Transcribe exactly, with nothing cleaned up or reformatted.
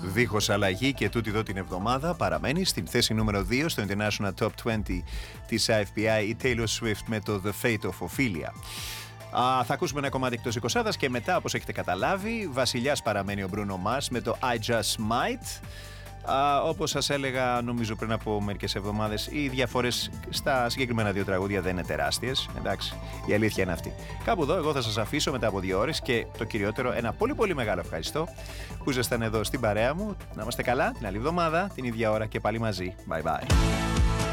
δίχως αλλαγή και τούτη εδώ την εβδομάδα παραμένει στην θέση νούμερο δύο στο International Top είκοσι της άι εφ πι άι η Taylor Swift με το The Fate of Ophelia. Α, θα ακούσουμε ένα κομμάτι εκτός εικοσάδας και μετά, όπως έχετε καταλάβει, βασιλιάς παραμένει ο Bruno Mars με το I Just Might. Α, όπως σας έλεγα, νομίζω πριν από μερικές εβδομάδες, οι διαφορές στα συγκεκριμένα δύο τραγούδια δεν είναι τεράστιες. Εντάξει, η αλήθεια είναι αυτή. Κάπου εδώ, εγώ θα σας αφήσω μετά από δύο ώρες και το κυριότερο, ένα πολύ πολύ μεγάλο ευχαριστώ που ήσασταν εδώ στην παρέα μου. Να είμαστε καλά την άλλη εβδομάδα, την ίδια ώρα και πάλι μαζί. Bye bye.